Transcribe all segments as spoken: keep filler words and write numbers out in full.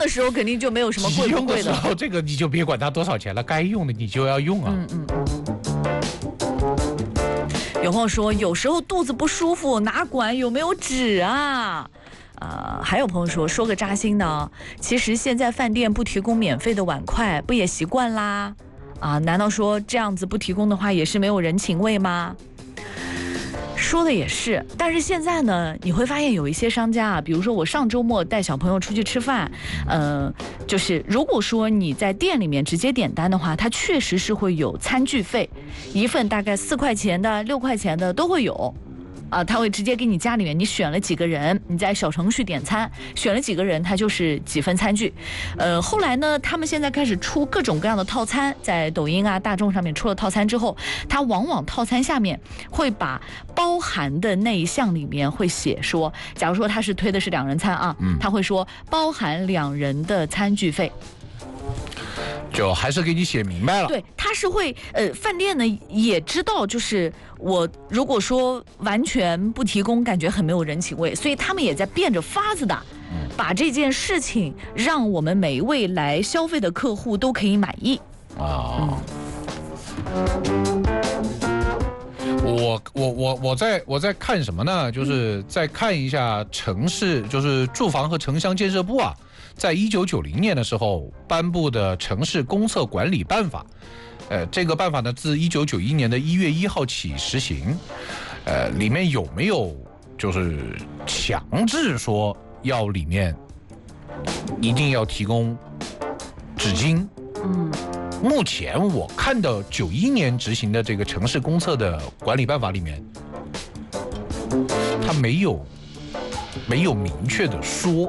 的时候肯定就没有什么贵不贵的。 急用的时候，这个你就别管它多少钱了，该用的你就要用啊。 嗯嗯。有朋友说，有时候肚子不舒服，哪管有没有纸啊？呃，还有朋友说，说个扎心的，其实现在饭店不提供免费的碗筷，不也习惯啦？啊，难道说这样子不提供的话，也是没有人情味吗？说的也是，但是现在呢，你会发现有一些商家啊，比如说我上周末带小朋友出去吃饭，呃，就是如果说你在店里面直接点单的话，它确实是会有餐具费，一份大概四块钱的、六块钱的都会有。啊，他会直接给你家里面，你选了几个人，你在小程序点餐，选了几个人，它就是几份餐具。呃，后来呢，他们现在开始出各种各样的套餐，在抖音啊、大众上面出了套餐之后，它往往套餐下面会把包含的那一项里面会写说，假如说他是推的是两人餐啊，他会说包含两人的餐具费。 就还是给你写明白了。 对，他是会呃，饭店呢也知道，就是我如果说完全不提供，感觉很没有人情味，所以他们也在变着法子的把这件事情让我们每一位来消费的客户都可以满意啊。嗯我我我我在我在看什么呢？就是在看一下城市，就是住房和城乡建设部啊，在一九九零年的时候颁布的城市公厕管理办法。呃，这个办法呢，自一九九一年的一月一号起实行。呃，里面有没有就是强制说要里面一定要提供纸巾？嗯。目前我看到九一年执行的这个城市公厕的管理办法里面，它没有没有明确的说。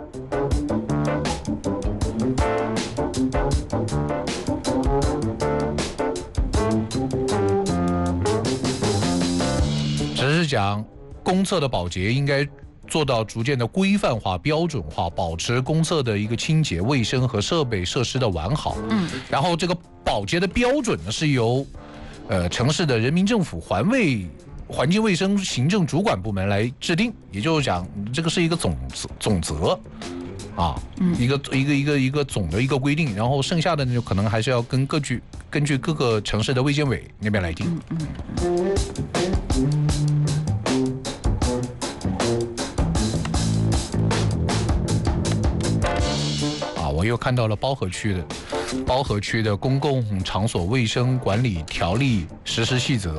只是讲公厕的保洁应该做到逐渐的规范化、标准化，保持公厕的一个清洁、卫生和设备设施的完好。嗯，然后这个保洁的标准呢，是由呃城市的人民政府环卫环境卫生行政主管部门来制定，也就是讲，这个是一个总总则啊，嗯、一个一个一个一个总的一个规定，然后剩下的呢，就可能还是要跟根据根据各个城市的卫健委那边来定。嗯嗯我又看到了包河区的包河区的公共场所卫生管理条例实施细则，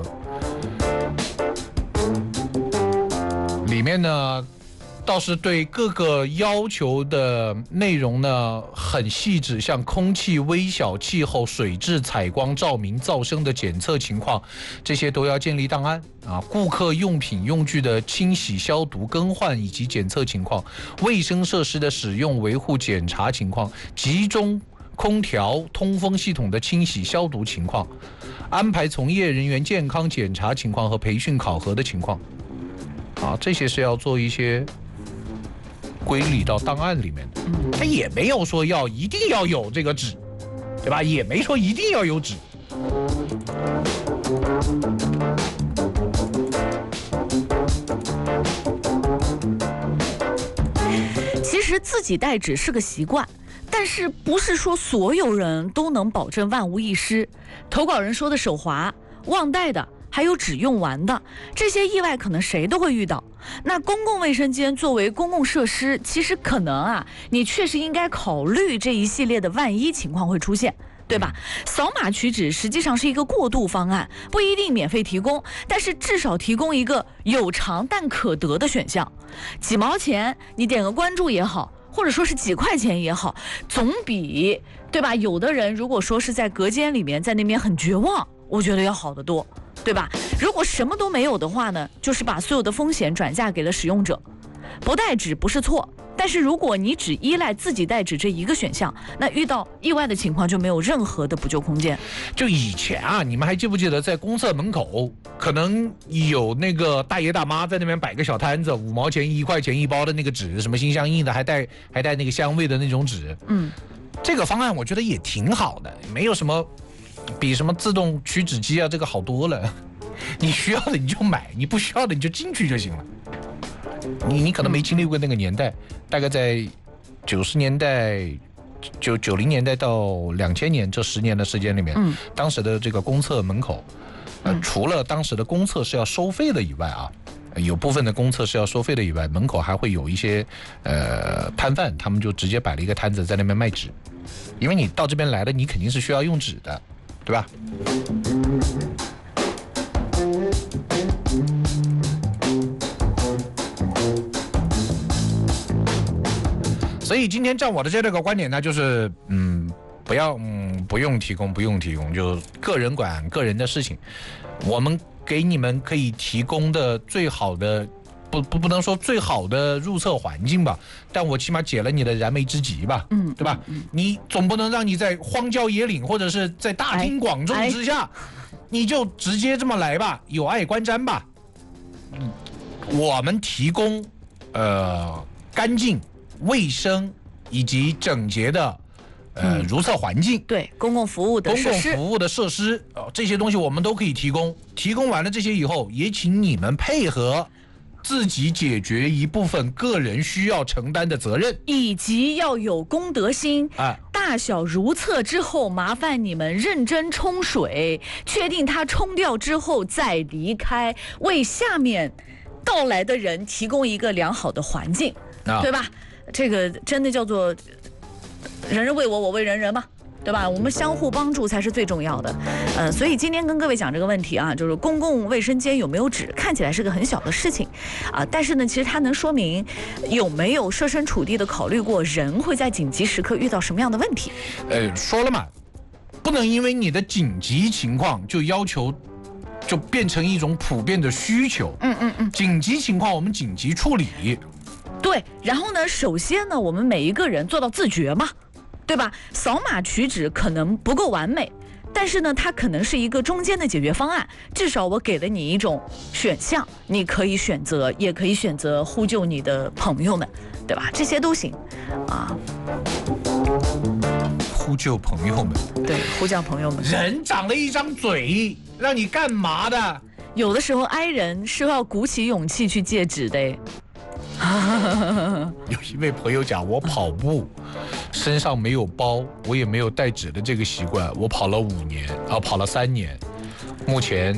里面呢倒是对各个要求的内容呢很细致，像空气、微小、气候、水质、采光、照明、噪声的检测情况，这些都要建立档案啊。顾客用品用具的清洗、消毒、更换以及检测情况，卫生设施的使用、维护、检查情况，集中空调、通风系统的清洗、消毒情况，安排从业人员健康检查情况和培训考核的情况啊，这些是要做一些归理到档案里面的。他也没有说要一定要有这个纸，对吧？也没说一定要有纸。 其实自己带纸是个习惯，但是不是说所有人都能保证万无一失。投稿人说的手滑、忘带的，还有纸用完的，这些意外可能谁都会遇到。那公共卫生间作为公共设施，其实可能啊，你确实应该考虑这一系列的万一情况会出现，对吧？扫码取纸实际上是一个过渡方案，不一定免费提供，但是至少提供一个有偿但可得的选项。几毛钱你点个关注也好，或者说是几块钱也好，总比，对吧？有的人如果说是在隔间里面，在那边很绝望，我觉得要好得多，对吧？如果什么都没有的话呢，就是把所有的风险转嫁给了使用者。不带纸不是错，但是如果你只依赖自己带纸这一个选项，那遇到意外的情况就没有任何的补救空间。 就以前啊，你们还记不记得在公厕门口可能有那个大爷大妈在那边摆个小摊子，五毛钱一块钱一包的那个纸，什么心相印的，还带还带那个香味的那种纸。嗯，这个方案我觉得也挺好的，没有什么比什么自动取纸机啊这个好多了。你需要的你就买，你不需要的你就进去就行了。你你可能没经历过那个年代，大概在九十年代就九零年代到两千年这十年的时间里面， 嗯， 当时的这个公厕门口，呃， 嗯除了当时的公厕是要收费的以外啊。有部分的公厕是要收费的以外，门口还会有一些呃摊贩，他们就直接摆了一个摊子在那边卖纸，因为你到这边来了，你肯定是需要用纸的，对吧？所以今天照我的这个观点呢，就是嗯，不要嗯不用提供，不用提供，就个人管个人的事情，我们。给你们可以提供的最好的，不不不能说最好的入厕环境吧，但我起码解了你的燃眉之急吧， 嗯， 对吧？嗯嗯、你总不能让你在荒郊野岭或者是在大庭广众之下，你就直接这么来吧，有碍观瞻吧。嗯，我们提供呃干净、卫生以及整洁的。呃，如厕环境， 对公共服务的公共服务的设施，哦，这些东西我们都可以提供。提供完了这些以后，也请你们配合，自己解决一部分个人需要承担的责任， 以及要有公德心。 啊， 大小如厕之后，麻烦你们认真冲水，确定它冲掉之后再离开，为下面到来的人提供一个良好的环境，啊、对吧？这个真的叫做。人人为我，我为人人嘛，对吧？我们相互帮助才是最重要的。呃，所以今天跟各位讲这个问题啊，就是公共卫生间有没有纸，看起来是个很小的事情啊，但是呢，其实它能说明有没有设身处地的考虑过人会在紧急时刻遇到什么样的问题。 呃，说了嘛，不能因为你的紧急情况就要求，就变成一种普遍的需求。 嗯嗯嗯， 紧急情况我们紧急处理。 对，然后呢，首先呢，我们每一个人做到自觉嘛。对吧？扫码取纸可能不够完美，但是呢，它可能是一个中间的解决方案。至少我给了你一种选项，你可以选择，也可以选择呼救你的朋友们，对吧？这些都行，啊。 呼救朋友们， 对，呼叫朋友们。 人长了一张嘴，让你干嘛的？ 有的时候挨人是要鼓起勇气去戒纸的。 有一位朋友讲，我跑步身上没有包，我也没有带纸的这个习惯，我跑了五年啊，跑了三年，目前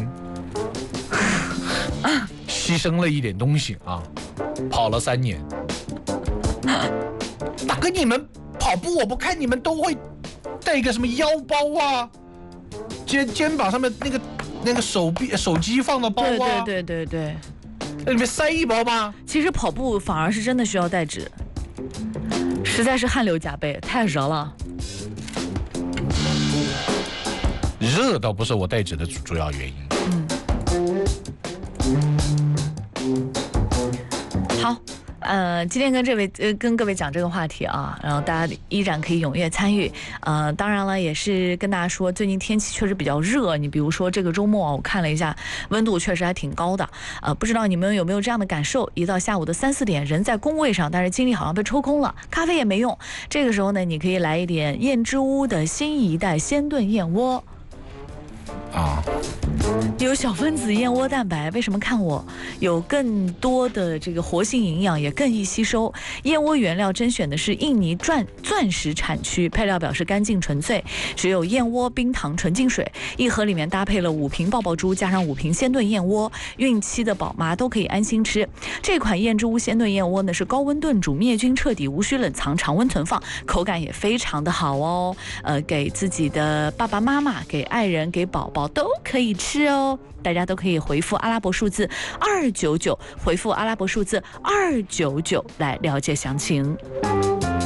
牺牲了一点东西啊，跑了三年。大哥，你们跑步我不看你们都会带一个什么腰包啊，肩肩膀上面那个那个手臂手机放的包啊， 对对对对对。 那里面塞一包吗？ 其实跑步反而是真的需要带纸，实在是汗流浃背，太热了。 热倒不是我带纸的主主要原因。 嗯。好。呃，今天跟这位呃跟各位讲这个话题啊，然后大家依然可以踊跃参与。呃，当然了，也是跟大家说，最近天气确实比较热。你比如说这个周末，我看了一下，温度确实还挺高的。呃，不知道你们有没有这样的感受？一到下午的三四点，人在工位上，但是精力好像被抽空了，咖啡也没用。这个时候呢，你可以来一点燕之屋的新一代鲜炖燕窝。 啊， 有小分子燕窝蛋白，为什么看我有更多的这个活性营养，也更易吸收？燕窝原料甄选的是印尼钻钻石产区，配料表示干净纯粹，只有燕窝、冰糖、纯净水。一盒里面搭配了五瓶爆爆珠，加上五瓶鲜炖燕窝，孕期的宝妈都可以安心吃。这款燕之屋鲜炖燕窝呢是高温炖煮，灭菌彻底，无需冷藏，常温存放，口感也非常的好哦。呃，给自己的爸爸妈妈、给爱人、给宝宝都可以吃哦。大家都可以回复阿拉伯数字二九九，回复阿拉伯数字二九九来了解详情。